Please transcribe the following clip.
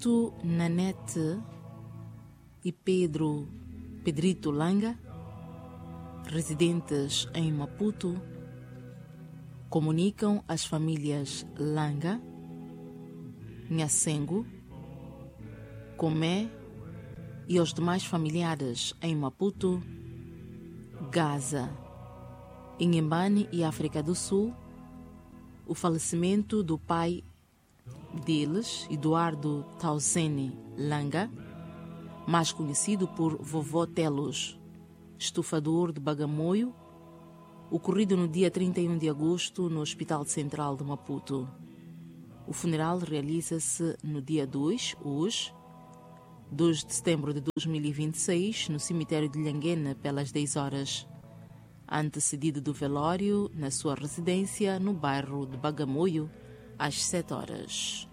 Tu, Nanete e Pedrito Langa, residentes em Maputo, comunicam às famílias Langa, Nhacengo, Comé e aos demais familiares em Maputo, Gaza, Inhambane e África do Sul o falecimento do pai deles, Eduardo Tauzene Langa, mais conhecido por Vovó Telos, estufador de Bagamoio, ocorrido no dia 31 de agosto no Hospital Central de Maputo. O funeral realiza-se no dia 2 de setembro de 2026, no cemitério de Lhanguena, pelas 10 horas, antecedido do velório na sua residência no bairro de Bagamoio, às 7 horas.